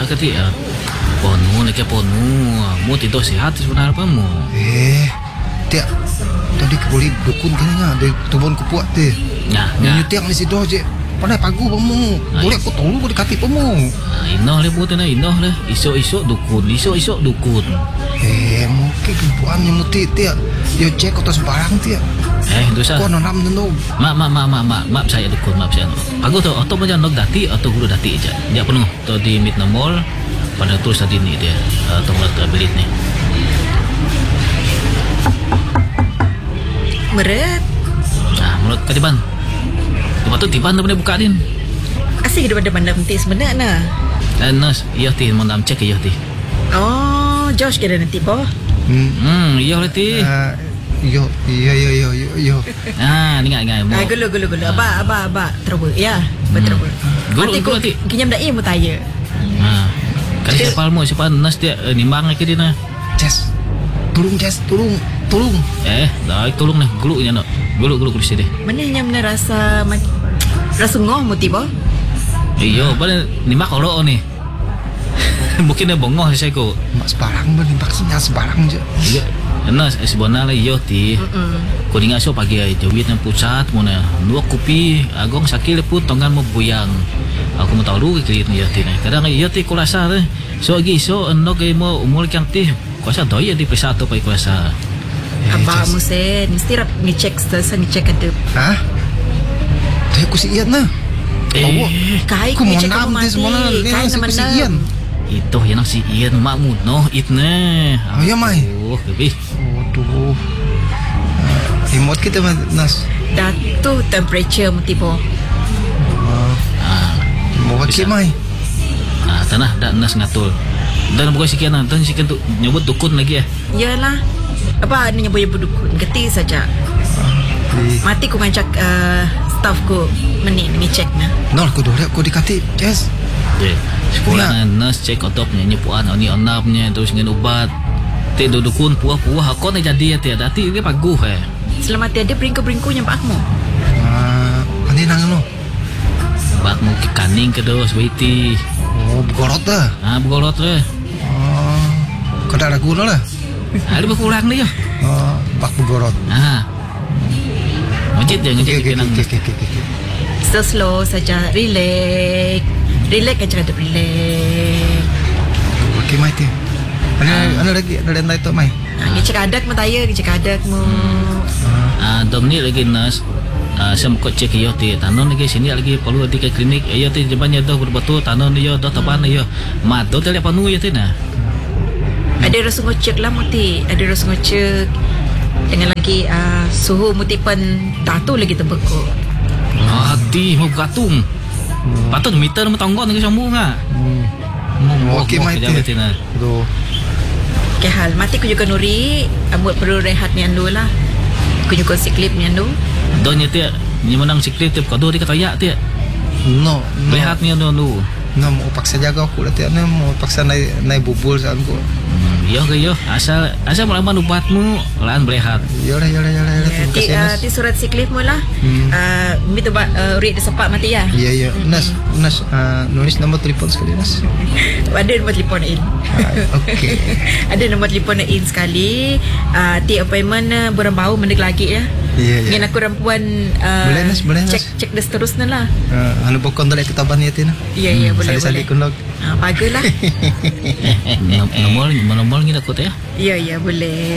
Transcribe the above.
kati ponu lagi ponu. Mu tidur sihat sebenarnya apa mu? Tiap tadi boleh dukun kena ada tubon kupuat tu. Nah, nyutiak di situ je. Pandai pagu pemu. Boleh aku tolong boleh kati pemu. Inoh le buat na inoh le. Isok dukun, isok dukun. Mungkin kupuan yang muti tiap. Yo cek atau sembarang tiap. Dosa. Kau nanam tu. Maaf saya dukun, maaf saya. Aku tu atau macam nok dati atau guru dati aja. Dia penuh. Tu di mid mall pada terus tadi ni dia. Atau mulut belit ni. Meret. Mulut katiban. Lepas tu tiban tu boleh buka din. Asyik daripada bandar nanti sebenarnya. Nas, iya ti mau nam cek iya ti. Oh, Josh kira nanti po. Iya ti. Yo. Ni ngai. Gulu. Aba trouble. Ya, betul. Gulu ti. Kinyam dah mu tanya. Kali siapa nas dia nimbang lagi dia na. Jess. Tolong. Dah tolong nih gulu nya nak. Gulu sini. Mana yang rasa ngoh mu tiba? Iyo, bala nimbak oro ni. Mungkin dia bongoh saya ko. Mak sebarang balik vaksinnya sebarang je. Iya. Nas sebenarnya iyo ti. Ko dinga so pagi ai jawit nang pusat mo na. Dua kopi agong sakil pun tongan mo buyang. Aku mau tahu ke ni ti na. Kadang iyo ti ko rasa te. So agi so no ke mo umur kang ti. Kuasa doi di pesa to pai kuasa. Abah musen mesti rap ngecek ada. Hah? Tapi aku si Ian na. Kai aku mau nam di semua ni. Kai nama si Ian. Itu yang si Ian makmud no itne. Oh ya mai. Lebih. Aduh. Remote kita nas. Datu temperature mu tiba. Mau ke mai. Tanah dak nas ngatul. Dan bukan sekian dan sekian tu nyebut dukun lagi ya. Yalah. Apa ni nyebut dukun? Geti saja. Mati ku ngajak staff ku ngecek na. Nol ku dore ku dikati. Yes. Sekolah nurse cek otopnya nyepuan ni onapnya terus dengan ubat. Te dukun puah-puah aku ni jadi ya tiada ti dia paguh Selamat tiada bringku-bringku nyampak mu. Ani nang no. Bakmu ke kaning ke dos waiti. Oh, begorot dah. Begorot dah. Kada ragu lah. Ada berkurang dia. Bak begorot. Ngejit kenang. Slow saja, relax aja ada relax. Okey mai tu. Ana lagi ada lain tu mai. Ngecek adak mu taya, ngecek adak mu. Dom ni lagi nas. Saya mau cek iyo ti tanon lagi sini lagi perlu di ke klinik iyo ti jebannya dah berbetul tanon iyo dah taban iyo mat dah tele panu iyo ti na. Ada rasa ngecek lah muti, ada rasa ngecek dengan lagi suhu muti pun tatu lagi terbekuk. Hati mau gatung. Patut meter mau tanggon dengan sambung ah. Okey mai tu. Aduh. Ke hal mati ku juga nuri, amut perlu rehat ni andu lah. Ku juga siklip ni andu. Donya ti ni menang siklip ti kado di katayak ti. No. Rehat ni andu. Nak mau paksa jaga aku lah tiap ni mau paksa naik bubul saat aku. Yo asal melawan ubatmu lan berehat. Yo lah. Ti surat siklif mu lah. Minta urit sepak mati ya. Iya. Nas nulis nombor telefon sekali Nas. Ada nombor telefon in. Okey. Ada nombor telefon in sekali. Ti appointment berembau mendik lagi ya. Iya. Dengan aku rampuan boleh Nas. Cek dah seterusnya lah. Anu pokok dah kitaban ya Tina. Iya boleh. Sali kunlog. Baguslah. Nomor ni takut ya. Ya boleh.